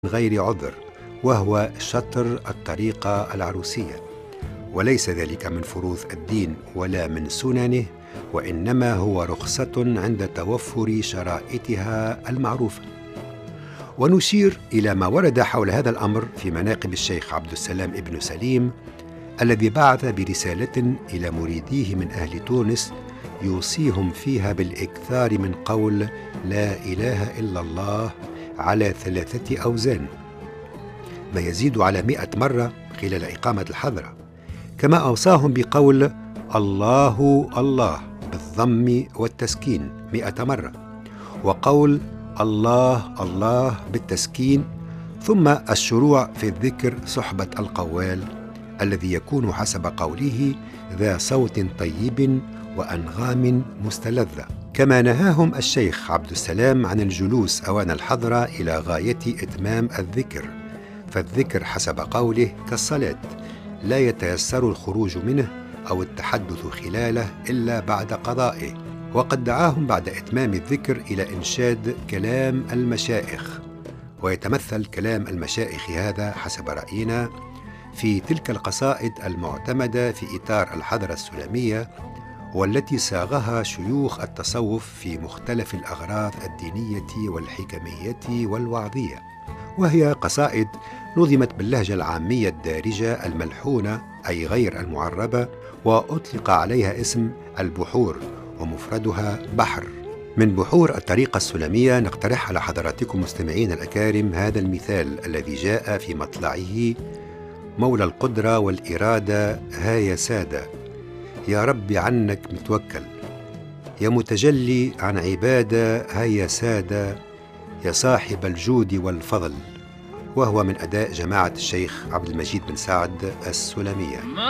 غير عذر، وهو شطر الطريقة العروسية، وليس ذلك من فروض الدين ولا من سننه، وإنما هو رخصة عند توفر شرائطها المعروفة. ونشير إلى ما ورد حول هذا الأمر في مناقب الشيخ عبد السلام ابن سليم، الذي بعث برسالة إلى مريديه من أهل تونس يوصيهم فيها بالإكثار من قول لا إله إلا الله على 3 أوزان، ما يزيد على 100 مرة خلال إقامة الحضرة، كما أوصاهم بقول الله الله بالضم والتسكين 100 مرة، وقول الله الله بالتسكين، ثم الشروع في الذكر صحبة القوال الذي يكون حسب قوله ذا صوت طيب وأنغام مستلذة. كما نهاهم الشيخ عبد السلام عن الجلوس أوان الحضرة إلى غاية إتمام الذكر، فالذكر حسب قوله كالصلاة لا يتيسر الخروج منه أو التحدث خلاله إلا بعد قضائه. وقد دعاهم بعد إتمام الذكر إلى إنشاد كلام المشائخ، ويتمثل كلام المشائخ هذا حسب رأينا في تلك القصائد المعتمدة في إطار الحضرة السلمية، والتي صاغها شيوخ التصوف في مختلف الأغراض الدينية والحكمية والوعظية، وهي قصائد نظمت باللهجة العامية الدارجة الملحونة أي غير المعربة، وأطلق عليها اسم البحور، ومفردها بحر. من بحور الطريقة السلمية نقترح على حضراتكم مستمعين الأكارم هذا المثال الذي جاء في مطلعه: مولى القدرة والإرادة ها يا سادة، يا رب عنك متوكل، يا متجلي عن عبادة ها يا سادة، يا صاحب الجود والفضل. وهو من أداء جماعة الشيخ عبد المجيد بن سعد السلمية.